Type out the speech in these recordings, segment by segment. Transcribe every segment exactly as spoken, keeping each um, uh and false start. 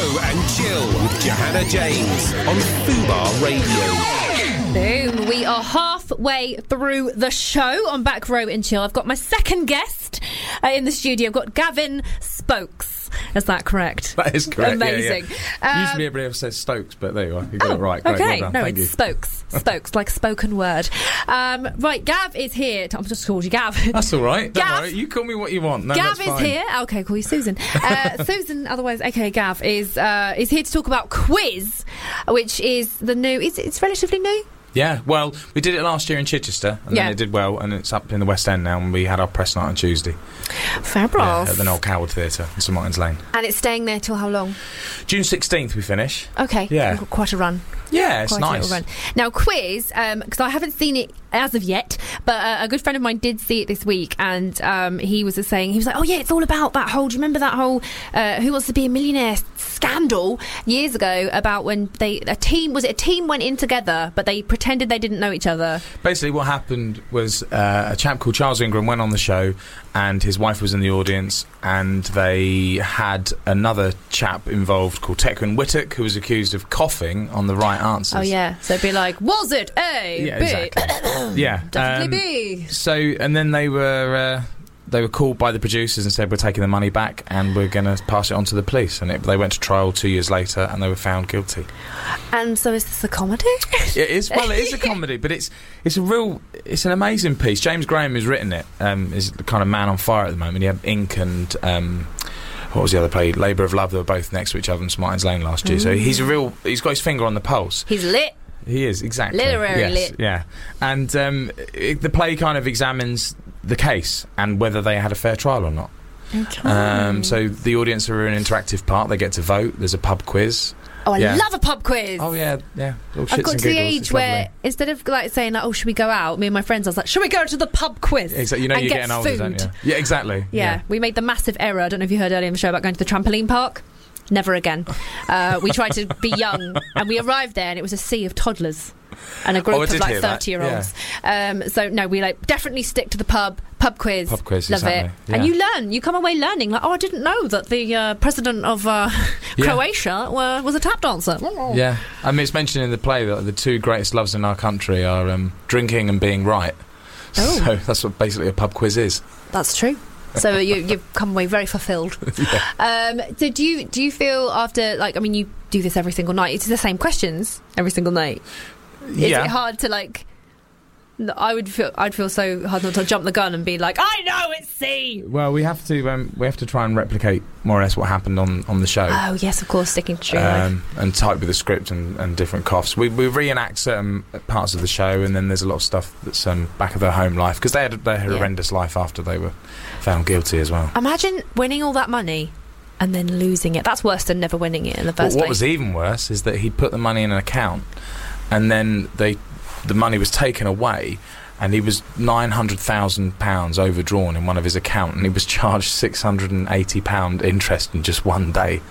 Row and Chill with Johanna James on Fubar Radio. Boom. We are halfway through the show on Back Row and Chill. I've got my second guest uh, in the studio. I've got Gavin Spokes. Is that correct? That is correct. Amazing. Yeah, yeah. Um, Usually everybody else says Stokes, but there you are. You got oh, it right. Great. Okay. Well done. No, Thank it's you. Spokes. Spokes, like spoken word. Um, right, Gav is here. I'm just called you Gav. That's all right. Don't Gav, worry. You call me what you want. No, Gav that's is fine. here. Okay, call you Susan. Uh, Susan, otherwise, aka Gav, is uh, is here to talk about Quiz, which is the new. It's, it's relatively new. Yeah, well, we did it last year in Chichester, and Yeah. then it did well, and it's up in the West End now, and we had our press night on Tuesday. Fabulous. Yeah, at the Noel Coward Theatre in St Martin's Lane. And it's staying there till how long? June sixteenth we finish. Okay. Yeah. We've got quite a run. Yeah, it's Quite a nice. little run. Now, Quiz, because I haven't seen it as of yet, but uh, a good friend of mine did see it this week, and um, he was just saying, he was like, oh yeah, it's all about that whole, do you remember that whole uh, Who Wants to Be a Millionaire scandal years ago about when they, a team, was it a team went in together, but they pretended they didn't know each other? Basically what happened was uh, a chap called Charles Ingram went on the show, and his wife was in the audience, and they had another chap involved called Tecwyn Whittock, who was accused of coughing on the right answers. Oh yeah, so it'd be like, was it A, Yeah, B? exactly. Yeah, Definitely um, B. So, and then they were uh, they were called by the producers and said, we're taking the money back and we're going to pass it on to the police. And it, they went to trial two years later and they were found guilty. And so is this a comedy? It is. Well, it is a comedy, but it's it's a real it's an amazing piece. James Graham has written it. Um, is the kind of man on fire at the moment. He had Ink and. Um, What was the other play? Labour of Love. They were both next to each other in St Martin's Lane last year. Mm. So he's a real. He's got his finger on the pulse. He's lit. He is, exactly. Literary yes, lit. Yeah. And um, it, the play kind of examines the case and whether they had a fair trial or not. Okay. Um, so the audience are an interactive part. They get to vote. There's a pub quiz. Oh, I yeah. love a pub quiz. Oh, yeah, yeah. All I've shits got and to the giggles. age It's where lovely. instead of like saying like, oh, should we go out? Me and my friends, I was like, should we go to the pub quiz? Exactly. You know and you're get getting older, food? don't you? Yeah, exactly. Yeah, we made the massive error. I don't know if you heard earlier in the show about going to the trampoline park. Never again. Uh, we tried to be young, and we arrived there, and it was a sea of toddlers and a group Oh, I of did like hear that, thirty-year-olds. Um, so no, we like definitely stick to the pub. Pub quiz. Pub quiz, Love exactly. it. And Yeah. you learn. You come away learning. Like, oh, I didn't know that the uh, president of uh, Yeah. Croatia were, was a tap dancer. Yeah. I mean, it's mentioned in the play that the two greatest loves in our country are um, drinking and being right. Oh. So that's what basically a pub quiz is. That's true. So you you've come away very fulfilled. Yeah. Um, so do you do you feel after, like, I mean, you do this every single night? It's the same questions every single night. Is Yeah. it hard to like? no, I would feel I'd feel so hard not to jump the gun and be like, I know it's C. Well, we have to um, we have to try and replicate more or less what happened on, on the show. Oh yes, of course, sticking to true life. Um, and type with the script and, and different coughs. We, we reenact certain parts of the show, and then there's a lot of stuff that's um, back of their home life, because they had their Yeah. horrendous life after they were found guilty as well. Imagine winning all that money and then losing it. That's worse than never winning it in the But first what place. was even worse is that he put the money in an account, and then they the money was taken away, and he was nine hundred thousand pounds overdrawn in one of his accounts, and he was charged six hundred eighty pounds interest in just one day.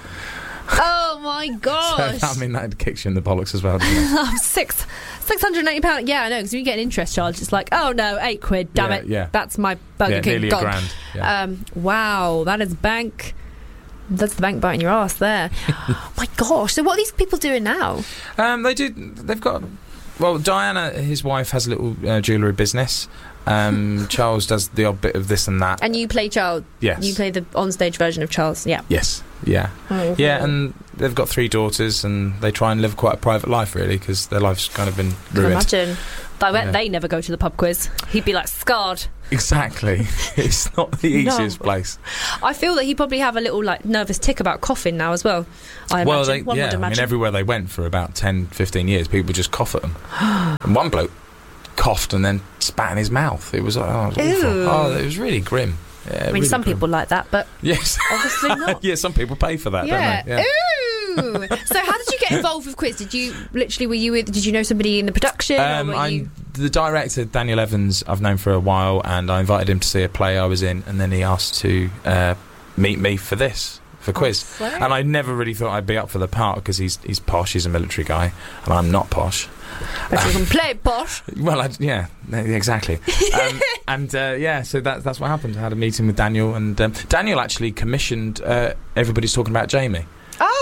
Oh my gosh! So, I mean, that kicks you in the bollocks as well, doesn't it? Six, six hundred and eighty pounds. Yeah, I know. Because when you get an interest charge, it's like, oh no, eight quid. Damn Yeah, it. yeah. That's my Burger Yeah, King nearly a gone. grand, yeah. Um, wow, that is bank. That's the bank biting your ass there. Oh my gosh! So what are these people doing now? Um, they do. They've got. Well, Diana, his wife, has a little uh, jewellery business. Um, Charles does the odd bit of this and that. And you play Charles. Yes. You play the onstage version of Charles. Yeah. Yes. Yeah. Oh, Yeah, and they've got three daughters, and they try and live quite a private life, really, because their life's kind of been I can ruined. imagine. I bet Yeah. they never go to the pub quiz. He'd be like scarred. Exactly. It's not the No. easiest place. I feel that he'd probably have a little like nervous tick about coughing now as well. I well, imagine. they, One yeah, would I mean, imagine. everywhere they went for about ten, fifteen years, people just cough at them. And one bloke coughed and then spat in his mouth. It was, oh, it was awful. Ew. Oh, it was really grim. Yeah, I mean, really some grim. people like that, but Yes. obviously not. Yeah, some people pay for that, Yeah. don't they? Yeah. Ooh. So, how did you get involved with Quiz? Did you literally were you with? Did you know somebody in the production? Um, or were I'm you... the director, Daniel Evans. I've known for a while, and I invited him to see a play I was in, and then he asked to uh, meet me for this for Quiz. Oh, sweet. And I never really thought I'd be up for the part, because he's he's posh. He's a military guy, and I'm not posh. But you can play posh. Well, I, yeah, exactly. Um, and uh, yeah, so that, that's what happened. I had a meeting with Daniel, and um, Daniel actually commissioned uh, Everybody's Talking About Jamie. Oh,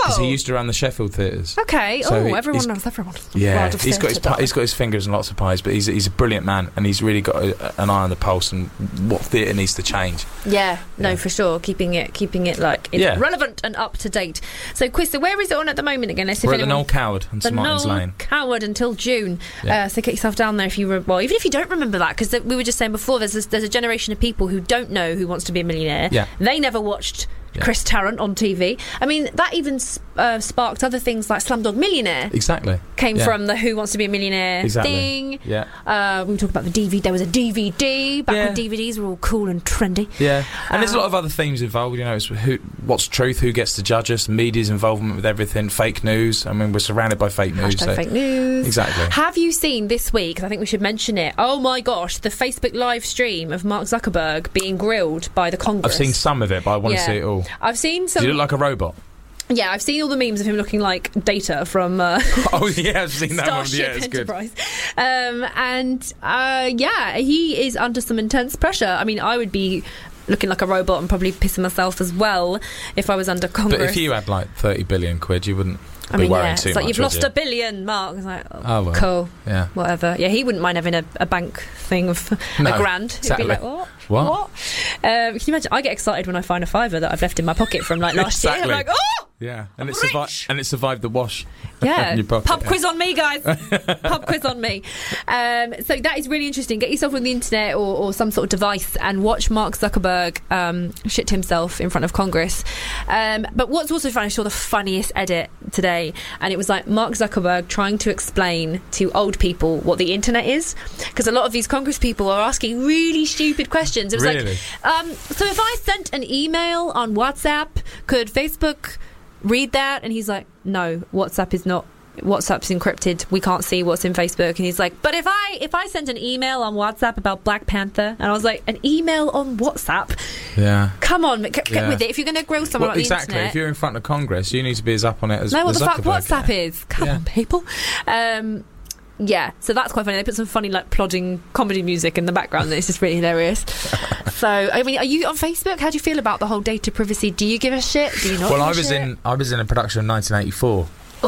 because he used to run the Sheffield theatres. Okay. So oh, he- everyone he's- knows everyone. Yeah, World of he's got his theatre, pi- he's got his fingers in lots of pies, but he's he's a brilliant man, and he's really got a, an eye on the pulse and what theatre needs to change. Yeah, no, Yeah. for sure. Keeping it, keeping it like it's Yeah. relevant and up to date. So, Quista, where is it on at the moment again? Let's see We're if at the anyone- Noel Coward on the St Martin's Noel Lane. Coward until June. Yeah. Uh, so get yourself down there if you re- well, even if you don't remember that, because we were just saying before, there's this, there's a generation of people who don't know Who Wants to Be a Millionaire. Yeah. They never watched Yeah. Chris Tarrant on T V. I mean, that even uh, sparked other things like Slumdog Millionaire. Exactly. Came Yeah. from the Who Wants to Be a Millionaire Exactly. thing. Yeah. Uh, we talk about the D V D. There was a D V D back Yeah. when D V Ds were all cool and trendy. Yeah, and there's a Um, lot of other themes involved. You know, it's who, what's truth, who gets to judge us, media's involvement with everything, fake news. I mean, we're surrounded by fake news. Hashtag So. fake news. Exactly. Have you seen this week, 'cause I think we should mention it, oh my gosh, the Facebook live stream of Mark Zuckerberg being grilled by the Congress? I've seen some of it, but I want to Yeah. see it all. I've seen Does some... he look like a robot? Yeah, I've seen all the memes of him looking like Data from uh, Oh yeah, I've seen that one. Starship Yeah, it's good. Enterprise. Um, and uh, yeah, he is under some intense pressure. I mean, I would be looking like a robot and probably pissing myself as well if I was under Congress. But if you had like thirty billion quid, you wouldn't I be mean, worrying yeah, too it's like much. you've would lost you? a billion, Mark. It's like, oh, Oh, well. cool, Yeah. whatever. Yeah, he wouldn't mind having a, a bank thing of No, a grand. He'd exactly. be like, what? What? What? Um, can you imagine? I get excited when I find a fiver that I've left in my pocket from like last year. Exactly. I'm like, oh! Yeah, and I'm it survived. rich. And it survived the wash. Yeah, in your pocket, pub yeah. quiz on me, guys. Pub quiz on me. Um, so that is really interesting. Get yourself on the internet or, or some sort of device and watch Mark Zuckerberg um, shit himself in front of Congress. Um, but what's also funny, I saw the funniest edit today, and it was like Mark Zuckerberg trying to explain to old people what the internet is, because a lot of these Congress people are asking really stupid questions. It was Really? like, um, so if I sent an email on WhatsApp, could Facebook read that? And he's like, no, WhatsApp is not, WhatsApp's encrypted, we can't see what's in Facebook. And he's like, but if I if I sent an email on WhatsApp about Black Panther, and I was like, an email on WhatsApp, Yeah. come on, get, get Yeah. with it. If you're going to grill someone Well, about exactly. the internet, If you're in front of Congress, you need to be as up on it as know what as the fuck Zuckerberg. WhatsApp is. Come Yeah. on, people. Um, yeah, so that's quite funny. They put some funny, like, plodding comedy music in the background, and it's just really hilarious. So, I mean, are you on Facebook? How do you feel about the whole data privacy? Do you give a shit? Do you not? Well, give I a was shit? in I was in a production in nineteen eighty-four.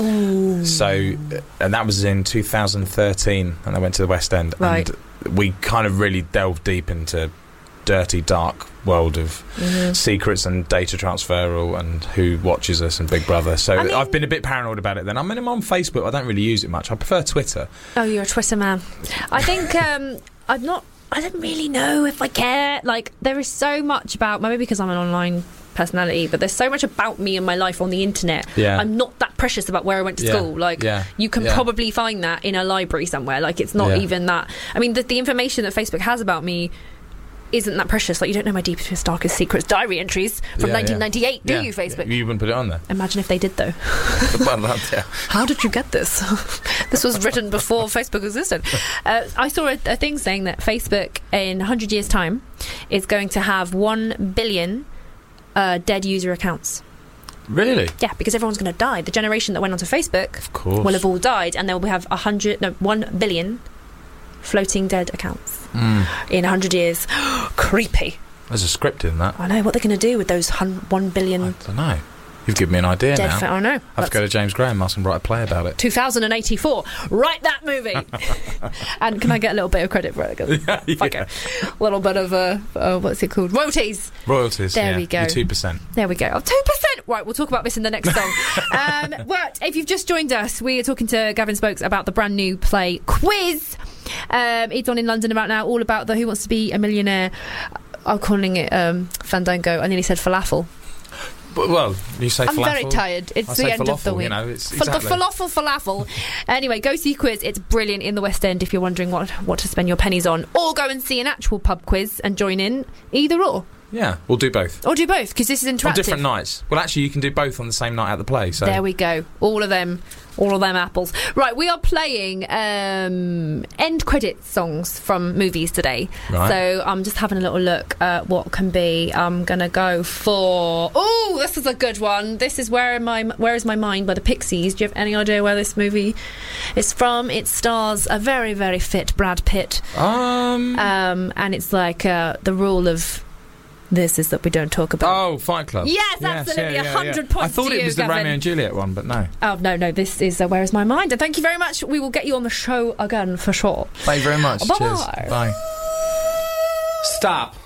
Oh, So, uh, and that was in two thousand thirteen, and I went to the West End, Right. and we kind of really delved deep into dirty, dark world of Mhm. secrets and data transferal and who watches us and Big Brother. So I mean- I've been a bit paranoid about it. Then I mean, I'm on Facebook. I don't really use it much. I prefer Twitter. Oh, you're a Twitter man. I think um, I'm not. I don't really know if I care. Like, there is so much about, maybe because I'm an online personality, but there's so much about me and my life on the internet. Yeah. I'm not that precious about where I went to Yeah. school. Like, Yeah. you can Yeah. probably find that in a library somewhere. Like, it's not Yeah. even that. I mean, the, the information that Facebook has about me isn't that precious. Like, you don't know my deepest, darkest secrets diary entries from Yeah, yeah. nineteen ninety-eight, do Yeah. you, Facebook? You wouldn't put it on there. Imagine if they did, though. Well, that- yeah. How did you get this? This was written before Facebook existed. Uh, I saw a, a thing saying that Facebook in one hundred years' time is going to have one billion uh, dead user accounts. Really? Yeah, because everyone's going to die. The generation that went onto Facebook Of course. will have all died, and they'll have a hundred, no, one billion floating dead accounts Mm. in one hundred years. Creepy. There's a script in that. I know what they're going to do with those hun- one billion I don't know. You've given me an idea dead. now. Fa- I know. I have That's to go to James Graham, ask him to write a play about it. two thousand eighty-four. Write that movie. And can I get a little bit of credit for it? Yeah. Fuck it. A little bit of uh, uh, what's it called? Royalties. Royalties. There yeah. we go. Your two percent. There we go. Oh, two percent. Right, we'll talk about this in the next song. um, but if you've just joined us, we are talking to Gavin Spokes about the brand new play Quiz. Um, it's on in London about now, all about the Who Wants to Be a Millionaire. I'm calling it um, Fandango. I nearly said falafel. But, well, you say I'm falafel. very tired. It's I the say end of the falafel, week. you know, it's Fa- exactly. The falafel falafel. Anyway, go see Quiz. It's brilliant in the West End if you're wondering what, what to spend your pennies on. Or go and see an actual pub quiz and join in. Either or. Yeah, we'll do both. Or do both, because this is interactive. On different nights. Well, actually, you can do both on the same night at the play. So There we go. All of them. All of them apples. Right, we are playing um, end credit songs from movies today. Right. So I'm just having a little look at what can be. I'm going to go for... Oh, this is a good one. This is Where, Am I, Where Is My Mind by the Pixies. Do you have any idea where this movie is from? It stars a very, very fit Brad Pitt. Um, Um, and it's like uh, the rule of this is that we don't talk about. Oh, Fight Club. Yes, absolutely, yeah, a yeah, hundred yeah. points I thought to it you, was the Gavin. Romeo and Juliet one, but no. Oh, no, no, this is uh, Where Is My Mind? And thank you very much. We will get you on the show again for sure. Thank you very much. Bye-bye. Cheers. Bye. Stop.